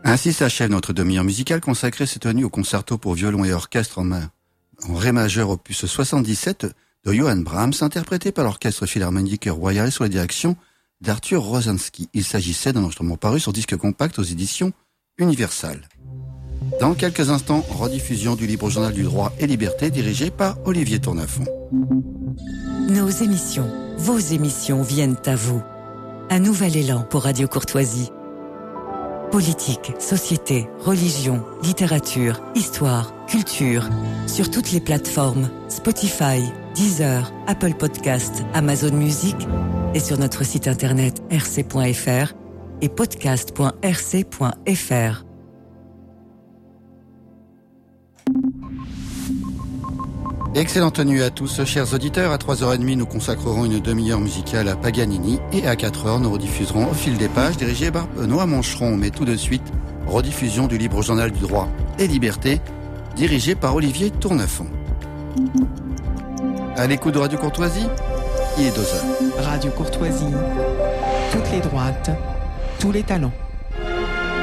Ainsi s'achève notre demi-heure musicale consacrée cette nuit au concerto pour violon et orchestre en ré majeur opus 77 de Johann Brahms, interprété par l'Orchestre Philharmonique Royal sous la direction d'Arthur Rosinski. Il s'agissait d'un enregistrement paru sur disque compact aux éditions Universal. Dans quelques instants, rediffusion du Libre Journal du Droit et Liberté dirigé par Olivier Tournefond. Nos émissions, vos émissions viennent à vous. Un nouvel élan pour Radio Courtoisie. Politique, société, religion, littérature, histoire, culture. Sur toutes les plateformes, Spotify, Deezer, Apple Podcast, Amazon Music et sur notre site internet rc.fr et podcast.rc.fr. Excellente nuit à tous, chers auditeurs. À 3h30, nous consacrerons une demi-heure musicale à Paganini et à 4h, nous rediffuserons Au fil des pages, dirigé par Benoît Mancheron. Mais tout de suite, rediffusion du Libre Journal du Droit et Liberté, dirigé par Olivier Tournefond. À l'écoute de Radio Courtoisie, il est 2h. Radio Courtoisie, toutes les droites, tous les talents.